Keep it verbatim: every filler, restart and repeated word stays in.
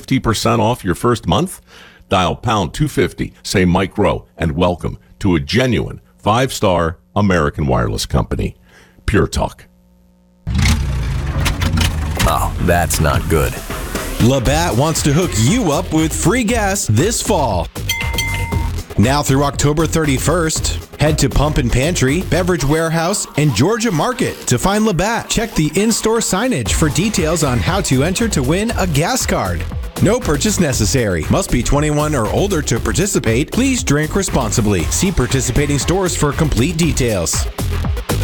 fifty percent off your first month? Dial pound two fifty, say Mike Rowe, and welcome to a genuine five-star American wireless company. Pure Talk. Oh, that's not good. Labatt wants to hook you up with free gas this fall. Now through October thirty-first, head to Pump and Pantry, Beverage Warehouse, and Georgia Market to find Labatt. Check the in-store signage for details on how to enter to win a gas card. No purchase necessary. Must be twenty-one or older to participate. Please drink responsibly. See participating stores for complete details.